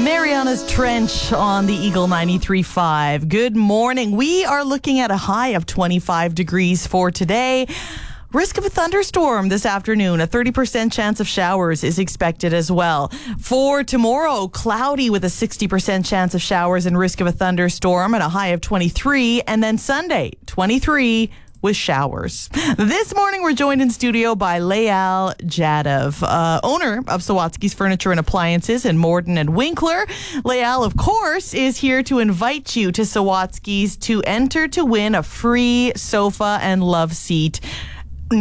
Mariana's Trench on the Eagle 93.5. Good morning. We are looking at a high of 25 degrees for today. Risk of a thunderstorm this afternoon. A 30% chance of showers is expected as well. For tomorrow, cloudy with a 60% chance of showers and risk of a thunderstorm and a high of 23. And then Sunday, 23 with showers. This morning, we're joined in studio by Layal Jadov, owner of Sawatsky's Furniture and Appliances in Morden and Winkler. Layal, of course, is here to invite you to Sawatsky's to enter to win a free sofa and love seat